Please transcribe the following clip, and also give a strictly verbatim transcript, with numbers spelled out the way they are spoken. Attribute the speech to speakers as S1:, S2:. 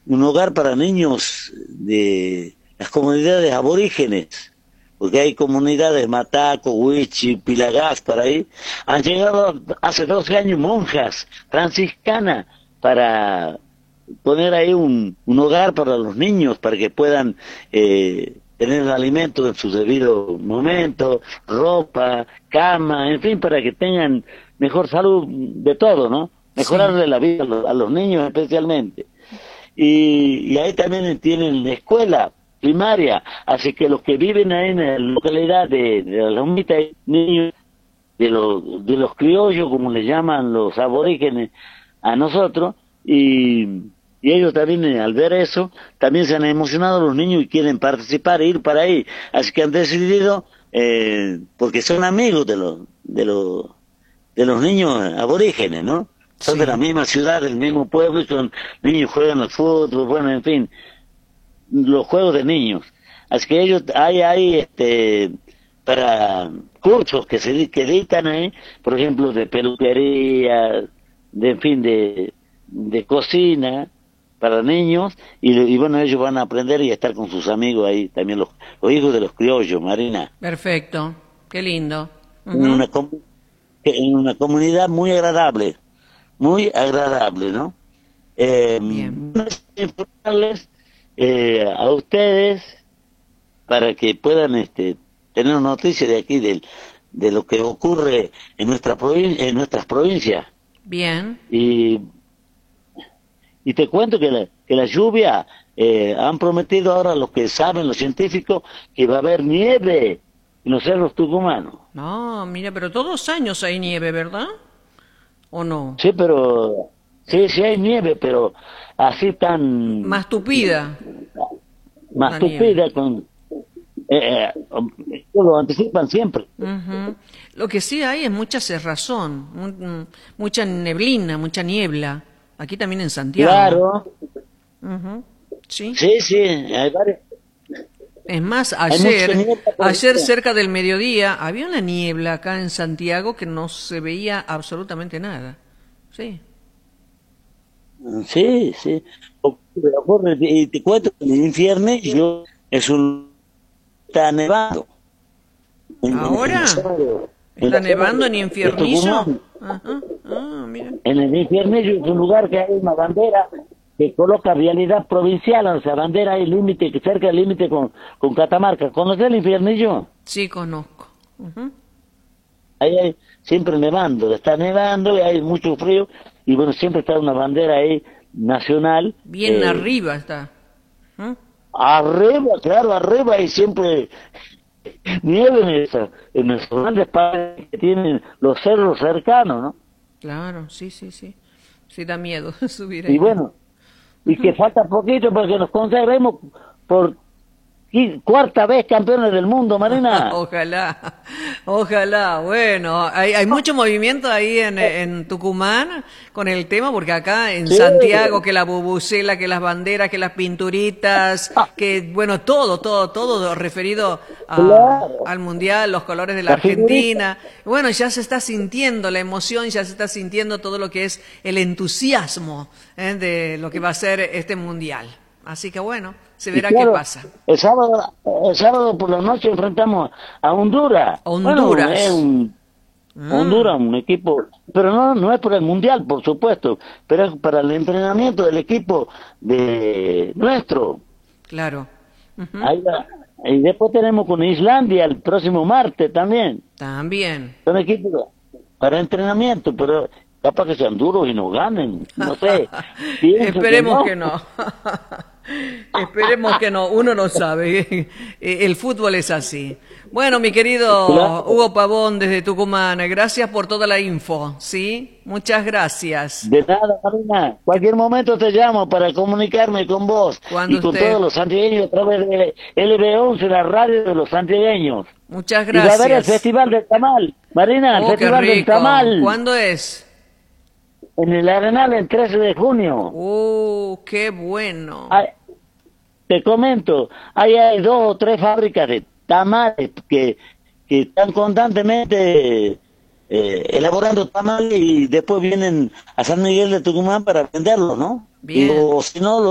S1: un hogar para niños de las comunidades aborígenes, porque hay comunidades, Mataco, Huichi, Pilagás, por ahí. Han llegado hace doce años monjas franciscanas para poner ahí un, un hogar para los niños, para que puedan eh, tener alimento en su debido momento, ropa, cama, en fin, para que tengan mejor salud de todo, ¿no?
S2: Sí,
S1: Mejorarle la vida a los, a los niños especialmente. Y, y ahí también tienen la escuela primaria, así que los que viven ahí en la localidad de, de la Lomita, hay niños de los, de los criollos, como les llaman los aborígenes a nosotros, y, y ellos también eh, al ver eso, también se han emocionado los niños y quieren participar e ir para ahí, así que han decidido, eh, porque son amigos de los, de los, de los niños aborígenes, ¿no? Son de la
S2: sí.
S1: misma ciudad, del mismo pueblo, y son niños juegan al fútbol, bueno, en fin, los juegos de niños. Así que ellos, hay, hay, este, para cursos que se di- que dictan ahí, por ejemplo, de peluquería, de, en fin, de, de cocina, para niños, y, y bueno, ellos van a aprender y a estar con sus amigos ahí, también los, los hijos de los criollos, Marina,
S2: Perfecto. Qué lindo.
S1: en
S2: Ujú.
S1: una, com- en una comunidad muy agradable, muy agradable, ¿no? Eh,
S2: Bien.
S1: informarles eh, a ustedes para que puedan este, tener noticias de aquí del, de lo que ocurre en nuestra provin- en nuestras provincias.
S2: Bien.
S1: Y, y te cuento que la, que la lluvia, eh, han prometido ahora los que saben, los científicos, que va a haber nieve en los cerros tucumanos.
S2: No, mira, pero todos los años hay nieve, ¿verdad? ¿O no?
S1: Sí, pero sí, sí hay nieve, pero así tan
S2: Más tupida
S1: más
S2: la nieve.
S1: tupida con eh, eh, lo anticipan siempre.
S2: Ujú. Lo que sí hay es mucha cerrazón, mu- mucha neblina, mucha niebla. Aquí también en Santiago.
S1: Claro,
S2: Ujú. Sí.
S1: sí, sí, hay varios,
S2: Es más,
S1: hay mucha
S2: ayer,
S1: niebla por
S2: ayer
S1: día.
S2: cerca del mediodía había una niebla acá en Santiago que no se veía absolutamente nada. Sí.
S1: Sí, sí. Ocurre, ocurre, y te cuento que el infierno yo es un está nevando en, en, en la
S2: Ahora
S1: zona de, en
S2: está
S1: la zona
S2: nevando en
S1: de, de
S2: Infiernizo.
S1: Tucumán.
S2: Ajá. Ah, mira.
S1: En el infiernillo es un lugar que hay una bandera que coloca vialidad provincial, o sea, bandera hay límite, que cerca del límite con, con Catamarca. ¿Conoces el infiernillo?
S2: Sí, conozco. Ujú.
S1: Ahí hay siempre nevando, está nevando y hay mucho frío y bueno, siempre está una bandera ahí nacional,
S2: Bien
S1: eh,
S2: arriba está. ¿Mm?
S1: arriba, claro, arriba y siempre nieve en esa, en esos grandes parques que tienen los cerros cercanos, ¿no?
S2: Claro, sí, sí, sí. Sí da miedo subir
S1: Y
S2: ahí.
S1: bueno, y que falta poquito para que nos consagremos por qui- cuarta vez campeones del mundo, Marina.
S2: Ojalá, ojalá. Bueno, hay, hay mucho movimiento ahí en, en Tucumán con el tema, porque acá en
S1: Sí,
S2: Santiago, que la bubucela, que las banderas, que las pinturitas, que bueno, todo, todo, todo referido a-
S1: claro,
S2: al Mundial, los colores de la
S1: la figurita.
S2: Argentina. Bueno, ya se está sintiendo la emoción, ya se está sintiendo todo lo que es el entusiasmo, eh, de lo que va a ser este Mundial. Así que bueno, se
S1: Y
S2: verá qué
S1: claro,
S2: pasa.
S1: el sábado, el sábado por la noche enfrentamos a Honduras. Bueno, es
S2: Honduras.
S1: un
S2: Mm.
S1: Honduras, un equipo, pero no, no es por el mundial, por supuesto, pero es para el entrenamiento del equipo de nuestro.
S2: Claro. Ujú.
S1: Ahí va. Y después tenemos con Islandia el próximo martes también.
S2: También.
S1: Son equipos para entrenamiento, pero capaz que sean duros y nos ganen, no sé. Pienso que
S2: Esperemos que
S1: no.
S2: no. Esperemos que no. Uno no sabe. El fútbol es así. Bueno, mi querido
S1: Claro,
S2: Hugo Pavón desde Tucumán, gracias por toda la info, ¿sí? Muchas gracias.
S1: de nada, Marina.
S2: Que
S1: Cualquier momento te llamo para comunicarme con vos
S2: cuando
S1: y con todos
S2: usted.
S1: los santiagueños a través de L B once, la radio de los santiagueños.
S2: Muchas
S1: Y va a haber el
S2: gracias.
S1: Festival del Tamal. Marina, el
S2: Oh, qué
S1: Festival del
S2: rico.
S1: Tamal
S2: ¿Cuándo es?
S1: en el Arenal el trece de junio.
S2: Oh, qué bueno.
S1: Ay, te comento, ahí hay dos o tres fábricas de tamales que, que están constantemente eh, elaborando tamales y después vienen a San Miguel de Tucumán para venderlos, ¿no? Y,
S2: Bien.
S1: o si no,